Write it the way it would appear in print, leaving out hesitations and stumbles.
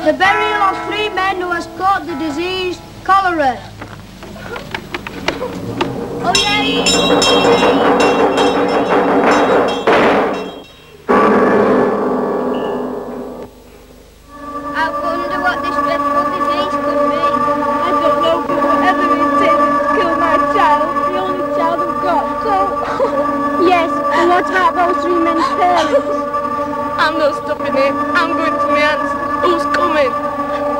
The burial of 3 men who has caught the disease cholera. Oh, yay! I wonder what this dreadful disease could be. I don't know, but whatever it is, it's killed my child, the only child I've got, so... Yes, and what about those 3 men's parents? I'm not stopping it. I'm going to my aunt's. Who's coming?